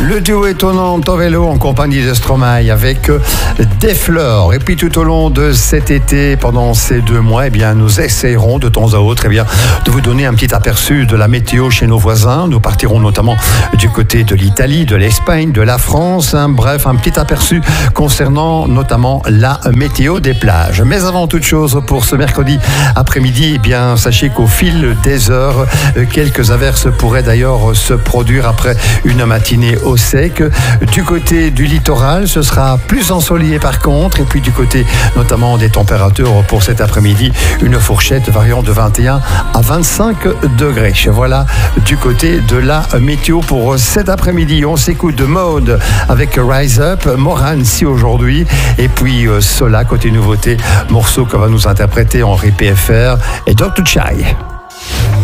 Le duo étonnant Tovelo en compagnie de Stromae avec des fleurs. Et puis tout au long de cet été, pendant ces 2 mois, nous essayerons de temps à autre de vous donner un petit aperçu de la météo chez nos voisins. Nous partirons notamment du côté de l'Italie, de l'Espagne, de la France. Bref, un petit aperçu concernant notamment la météo des plages. Mais avant toute chose, pour ce mercredi après-midi, sachez qu'au fil des heures, quelques averses pourraient d'ailleurs se produire après une matinée au sec. Du côté du littoral, ce sera plus ensoleillé par contre. Et puis du côté notamment des températures pour cet après-midi, une fourchette variant de 21 à 25 degrés. Voilà du côté de la météo pour cet après-midi. On s'écoute de Mode avec Rise Up, Moran si aujourd'hui. Et puis Sola, côté nouveauté, morceau que va nous interpréter Henri PFR et Dr. Chai.